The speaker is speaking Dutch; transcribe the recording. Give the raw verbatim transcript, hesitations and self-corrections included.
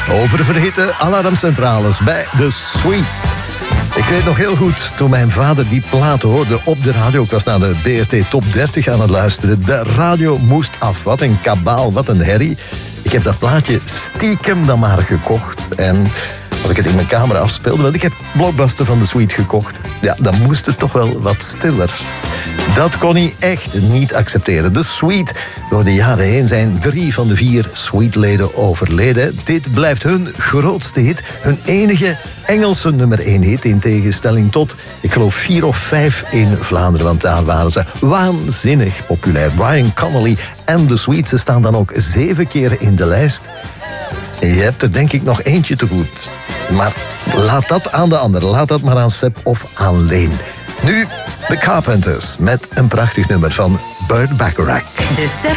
Oververhitte alarmcentrales bij The Sweet. Ik weet nog heel goed, toen mijn vader die plaat hoorde op de radio. Ik was naar de B R T Top dertig aan het luisteren. De radio moest af. Wat een kabaal, wat een herrie. Ik heb dat plaatje stiekem dan maar gekocht. En als ik het in mijn kamer afspeelde, want ik heb Blockbuster van The Sweet gekocht. Ja, dan moest het toch wel wat stiller. Dat kon hij echt niet accepteren. The Sweet. Door de jaren heen zijn drie van de vier Sweet-leden overleden. Dit blijft hun grootste hit. Hun enige Engelse nummer één hit. In tegenstelling tot, ik geloof, vier of vijf in Vlaanderen. Want daar waren ze waanzinnig populair. Brian Connolly en The Sweet. Ze staan dan ook zeven keer in de lijst. Je hebt er denk ik nog eentje te goed. Maar laat dat aan de ander. Laat dat maar aan Sepp of aan Leen. Nu The Carpenters met een prachtig nummer van Burt Bacharach. De